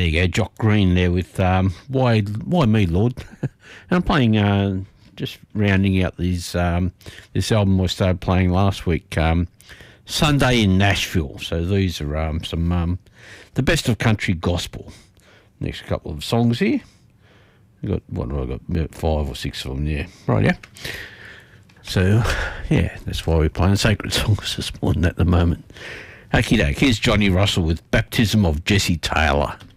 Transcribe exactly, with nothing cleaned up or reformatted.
you go, Jock Green there with um, Why Why Me, Lord? And I'm playing, uh, just rounding out these um, this album I started playing last week, um, Sunday in Nashville. So these are um, some um, the best of country gospel. Next couple of songs here. I got what have I got? About five or six of them, yeah. Right, yeah. So, yeah, that's why we're playing sacred songs this morning at the moment. Okie doke, here's Johnny Russell with Baptism of Jesse Taylor.